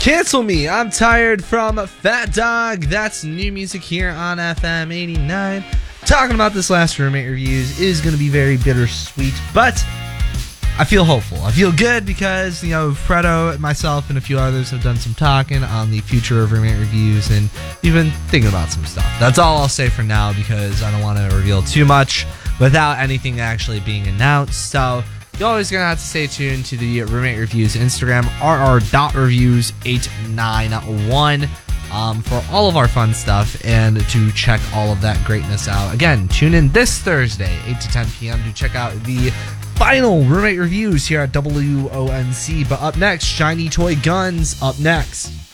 Cancel Me, I'm Tired from Fat Dog. That's new music here on FM 89. Talking about this last roommate reviews is going to be very bittersweet, but I feel hopeful. I feel good because, Fredo, myself, and a few others have done some talking on the future of roommate reviews, and we've been thinking about some stuff. That's all I'll say for now because I don't want to reveal too much without anything actually being announced. So you're always going to have to stay tuned to the Roommate Reviews Instagram, rr.reviews891, for all of our fun stuff and to check all of that greatness out. Again, tune in this Thursday, 8 to 10 p.m. to check out the final Roommate Reviews here at WONC. But up next, Shiny Toy Guns up next.